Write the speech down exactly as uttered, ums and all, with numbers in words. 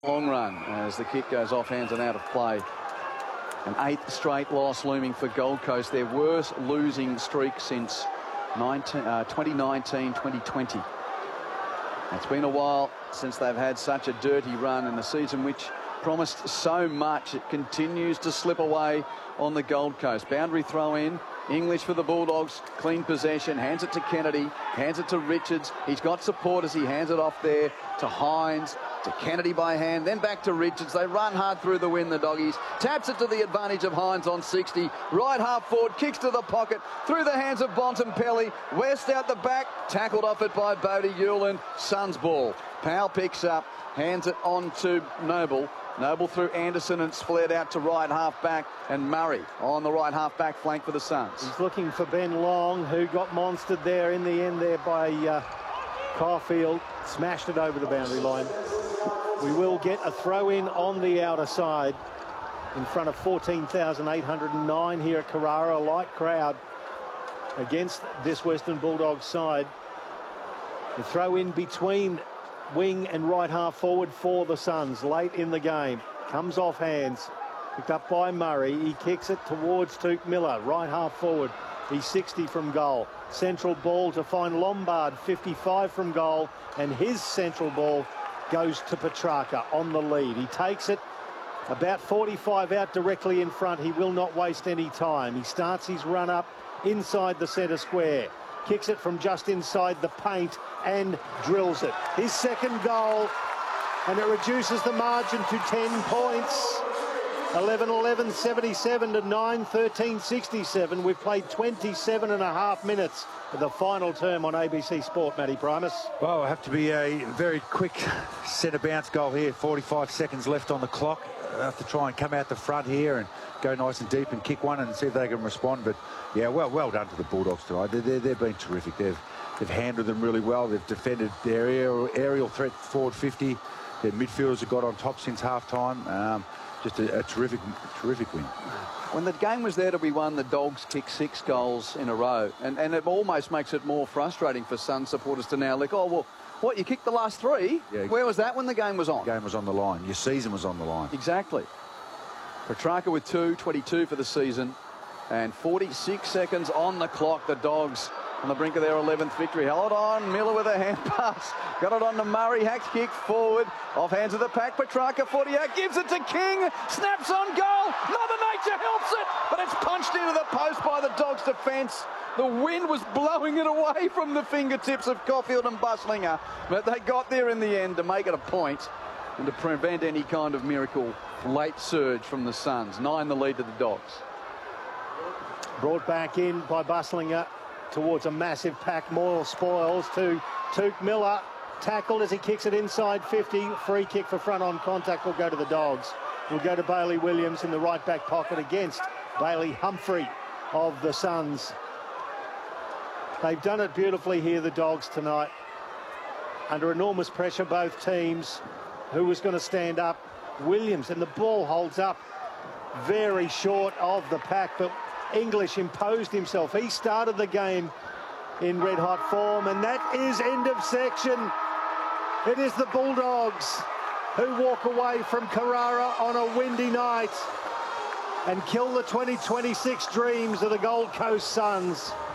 Long run as the kick goes off hands and out of play. An eighth straight loss looming for Gold Coast, their worst losing streak since twenty nineteen twenty twenty. It's been a while since they've had such a dirty run in the season which promised so much. It continues to slip away on the Gold Coast. Boundary throw in. English for the Bulldogs, clean possession, hands it to Kennedy, hands it to Richards. He's got support as he hands it off there to Hines, to Kennedy by hand, then back to Richards. They run hard through the wind, the doggies. Taps it to the advantage of Hines on sixty. Right half forward, kicks to the pocket, through the hands of Bontempelli. West out the back, tackled off it by Bodie Hewland. Suns ball. Powell picks up, hands it on to Noble. Noble through Anderson and flared out to right half back, and Murray on the right half back flank for the Suns. He's looking for Ben Long, who got monstered there in the end there by uh, Caulfield. Smashed it over the boundary line. We will get a throw in on the outer side in front of fourteen thousand eight hundred nine here at Carrara. A light crowd against this Western Bulldogs side. The throw in between wing and right half forward for the Suns late in the game. Comes off hands. Picked up by Murray. He kicks it towards Tuke Miller. Right half forward. He's sixty from goal. Central ball to find Lombard. fifty-five from goal. And his central ball goes to Petrarca on the lead. He takes it about forty-five out directly in front. He will not waste any time. He starts his run up inside the centre square. Kicks it from just inside the paint and drills it. His second goal, and it reduces the margin to ten points. eleven eleven seventy-seven to nine thirteen sixty-seven. We've played twenty-seven and a half minutes of the final term on A B C Sport, Matty Primus. Well, it'll have to be a very quick centre bounce goal here. forty-five seconds left on the clock. They'll have to try and come out the front here and go nice and deep and kick one and see if they can respond. But yeah, well, well done to the Bulldogs tonight. They're, they're, they've been terrific. They've they've handled them really well. They've defended their aerial, aerial threat forward fifty. Their midfielders have got on top since half time. Um, just a, a terrific, terrific win. When the game was there to be won, the Dogs kicked six goals in a row. And, and it almost makes it more frustrating for Sun supporters to now look, oh, well, what, you kicked the last three? Yeah. Where was that when the game was on? The game was on the line. Your season was on the line. Exactly. Petrarca with two, twenty-two for the season. And forty-six seconds on the clock. The Dogs on the brink of their eleventh victory. Held on. Miller with a hand pass. Got it on to Murray. Hacks kick forward. Off hands of the pack. Petrarca forty-eight. Gives it to King. Snaps on goal. Mother Nature helps it. But it's punched into the post by the Dogs' defence. The wind was blowing it away from the fingertips of Caulfield and Buslinger. But they got there in the end to make it a point and to prevent any kind of miracle late surge from the Suns. Nine the lead to the Dogs. Brought back in by Buslinger towards a massive pack. More spoils to Tuke Miller. Tackled as he kicks it inside fifty. Free kick for front on contact will go to the Dogs. Will go to Bailey Williams in the right back pocket against Bailey Humphrey of the Suns. They've done it beautifully here, the Dogs, tonight. Under enormous pressure, both teams. Who was going to stand up? Williams, and the ball holds up very short of the pack, but English imposed himself. He started the game in red-hot form, and that is end of section. It is the Bulldogs who walk away from Carrara on a windy night and kill the twenty twenty-six dreams of the Gold Coast Suns.